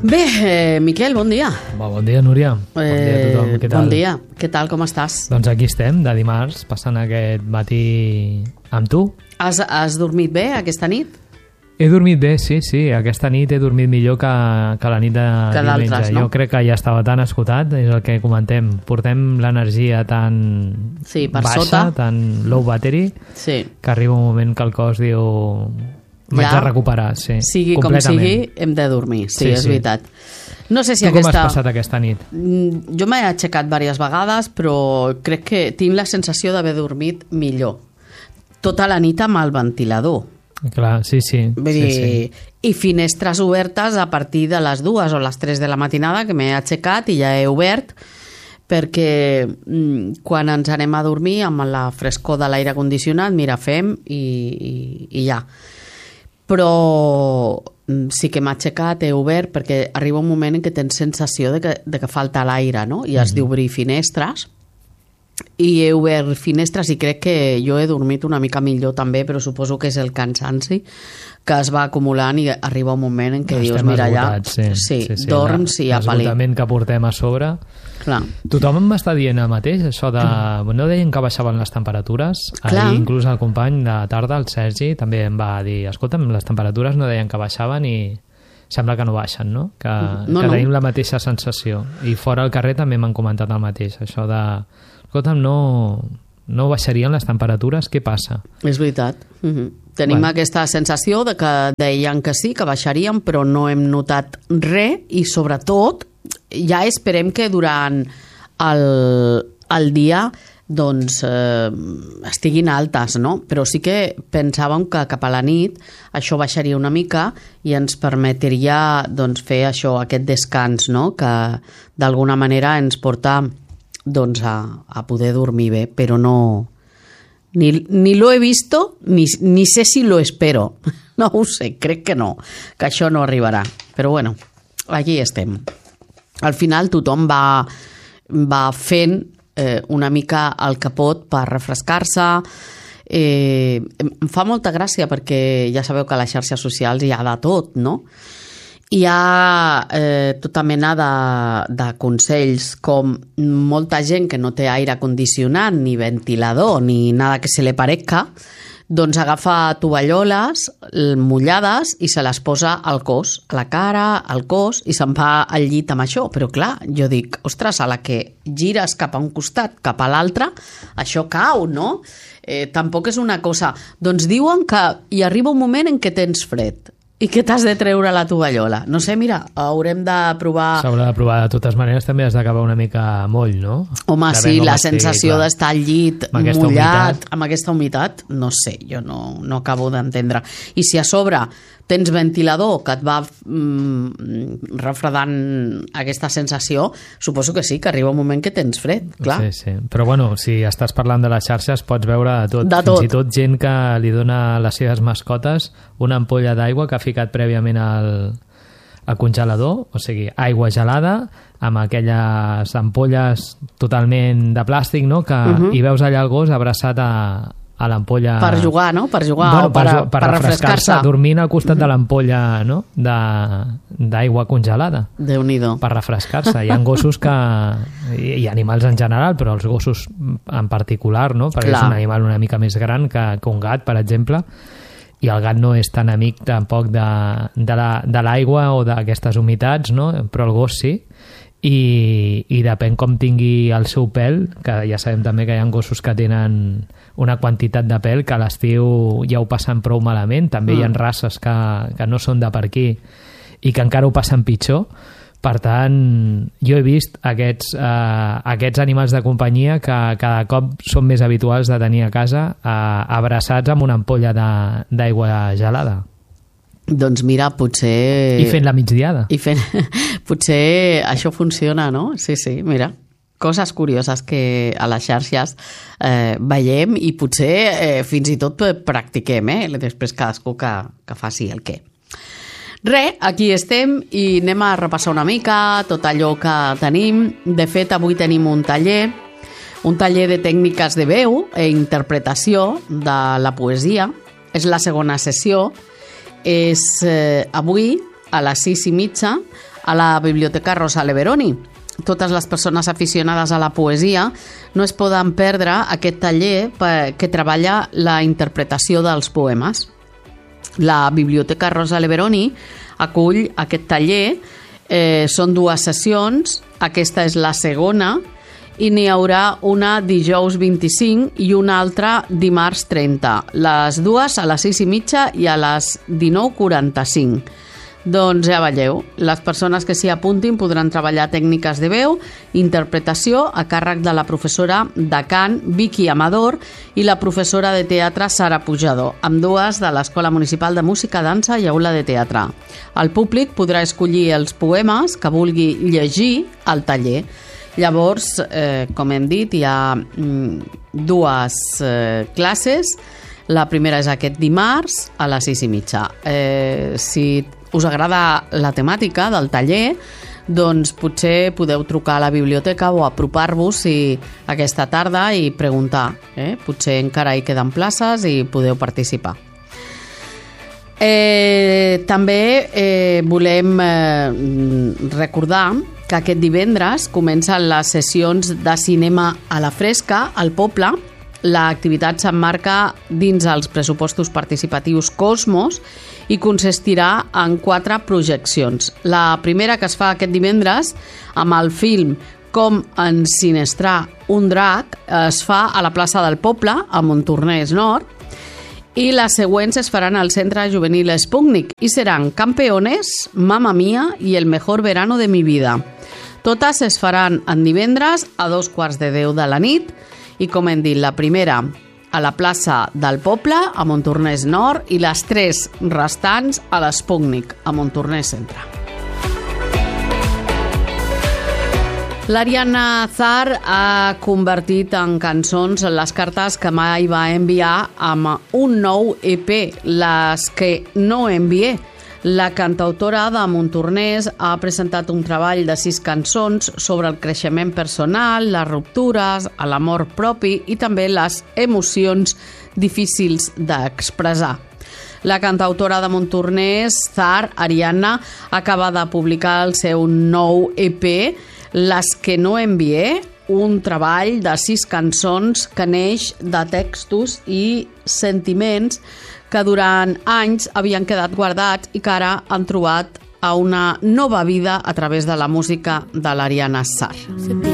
Bé, Miquel, bon dia. Bon dia, Núria. Bon dia a tothom. Què tal? Bon dia. Què tal, com estàs? Doncs aquí estem, de dimarts, passant aquest matí amb tu. Has dormit bé aquesta nit? He dormit bé, sí. Aquesta nit he dormit millor que la nit de diumenge. No? Jo crec que ja estava tan esgotat, és el que comentem. Portem l'energia tan baixa, sota. tan low battery, que arriba un moment que el cos diu... M'haig de recuperar, sí. Sigui com sigui, hem de dormir, sí, és veritat. No sé si tu com has passat aquesta nit? Jo m'he aixecat diverses vegades, però crec que tinc la sensació d'haver dormit millor. Tota la nit amb el ventilador. Clar, sí. I finestres obertes a partir de les 2 o les 3 de la matinada, que m'he aixecat i ja he obert, perquè quan ens anem a dormir amb la frescor de l'aire condicionat, mira, fem i ja. Però sí que m'ha aixecat, he obert, perquè arriba un moment en què tens sensació de que falta l'aire, no? I has d'obrir finestres, i he obert finestres i crec que jo he dormit una mica millor també, però suposo que és el cansanci que es va acumulant i arriba un moment en què dius, mira, esgotats, ja dorms i a palir. L'esgotament que portem a sobre. Clar. Tothom em va estar dient el mateix, això de... No deien que baixaven les temperatures. Ahir inclús el company de tarda, el Sergi, també em va dir, escolta'm, les temperatures no deien que baixaven i sembla que no baixen, no? Que tenim la mateixa sensació. I fora al carrer també m'han comentat el mateix, això de... Escolta'm, no baixarien les temperatures, què passa? És veritat. Tenim aquesta sensació de que deien que sí, que baixarien, però no hem notat res i sobretot ja esperem que durant el dia doncs estiguin altes, no? Però sí que pensàvem que cap a la nit això baixaria una mica i ens permetria doncs fer això, aquest descans, no? Que d'alguna manera ens porta doncs a poder dormir bé, però no... Ni lo he visto, ni sé si lo espero. No ho sé, crec que no, que això no arribarà. Però bueno, aquí estem. Al final tothom va fent una mica el que pot per refrescar-se. Em fa molta gràcia perquè ja sabeu que a les xarxes socials hi ha de tot, no? Hi ha tota mena de consells, com molta gent que no té aire condicionat, ni ventilador, ni nada que se le parezca, doncs agafa tovalloles mullades i se les posa al cos, a la cara, al cos, i se'n va al llit amb això. Però clar, jo dic, ostres, a la que gires cap a un costat, cap a l'altre, això cau, no? Tampoc és una cosa... Doncs diuen que hi arriba un moment en què tens fred i que t'has de treure la tovallola. No sé, mira, haurem de provar... S'haurà de provar. De totes maneres, també has d'acabar una mica moll, no? Home, sí, la sensació d'estar al llit mullat, amb aquesta humitat, no sé, jo no acabo d'entendre. I si a sobre tens ventilador que et va refredant aquesta sensació, suposo que sí, que arriba un moment que tens fred, clar. Sí. Però bueno, si estàs parlant de les xarxes pots veure tot. Fins i tot gent que li dona a les seves mascotes una ampolla d'aigua que ha ficat prèviament al congelador, o sigui, aigua gelada amb aquelles ampolles totalment de plàstic, no? Que hi veus allà el gos abraçat a l'ampolla... Per jugar, no? Per jugar, bueno, o per refrescar-se. Dormint al costat de l'ampolla, no? D'aigua congelada. Déu-n'hi-do. Per refrescar-se. Hi ha gossos que... i animals en general, però els gossos en particular, no? Perquè és un animal una mica més gran que un gat, per exemple, i el gat no és tan amic tampoc de l'aigua o d'aquestes humitats, no? Però el gos sí. I depèn com tingui el seu pèl, que ja sabem també que hi ha gossos que tenen una quantitat de pèl que a l'estiu ja ho passen prou malament. També hi ha races que no són de per aquí i que encara ho passen pitjor. Per tant, jo he vist aquests animals de companyia que cada cop són més habituals de tenir a casa abraçats amb una ampolla d'aigua gelada. Doncs mira, potser... I fent la migdiada. Potser això funciona, no? Sí, mira. Coses curioses que a les xarxes veiem i potser fins i tot practiquem, després cadascú que faci el què. Aquí estem i anem a repassar una mica tot allò que tenim. De fet, avui tenim un taller de tècniques de veu i interpretació de la poesia. És la segona sessió. És avui a les 6:30 a la Biblioteca Rosa Leveroni. Totes les persones aficionades a la poesia no es poden perdre aquest taller que treballa la interpretació dels poemes. La Biblioteca Rosa Leveroni acull aquest taller, són 2 sessions, aquesta és la segona, i n'hi haurà una dijous 25 i una altra dimarts 30, les 2 a les 6:30 i a les 19:45. Doncs ja veieu, les persones que s'hi apuntin podran treballar tècniques de veu, interpretació a càrrec de la professora de cant Vicky Amador i la professora de teatre Sara Pujador, ambdues de l'Escola Municipal de Música, Dansa i Aula de Teatre. El públic podrà escollir els poemes que vulgui llegir al taller. Llavors, com hem dit, hi ha 2 classes. La primera és aquest dimarts a les 6:30. Si us agrada la temàtica del taller, doncs potser podeu trucar a la biblioteca o apropar-vos aquesta tarda i preguntar. Potser encara hi queden places i podeu participar. També volem recordar que aquest divendres comencen les sessions de cinema a la fresca al poble. L'activitat s'emmarca dins els pressupostos participatius Cosmos i consistirà en 4 projeccions. La primera, que es fa aquest divendres, amb el film Com ensinestrar un drac, es fa a la plaça del poble, a Montornès Nord, i les següents es faran al Centre Juvenil Sputnik i seran Campeones, Mamma Mia i El mejor verano de mi vida. Totes es faran en divendres a 9:15 de la nit i, com hem dit, la primera a la plaça del poble, a Montornès Nord, i les 3 restants a l'Sputnik, a Montornès Centre. L'Ariana Zar ha convertit en cançons les cartes que mai va enviar amb un nou EP, les que no envié. La cantautora de Montornès ha presentat un treball de 6 cançons sobre el creixement personal, les ruptures, l'amor propi i també les emocions difícils d'expressar. La cantautora de Montornès, Zar, Ariana, acaba de publicar el seu nou EP, Les que no envié, un treball de 6 cançons que neix de textos i sentiments que durant anys havien quedat guardats i que ara han trobat una nova vida a través de la música de l'Ariana Zar.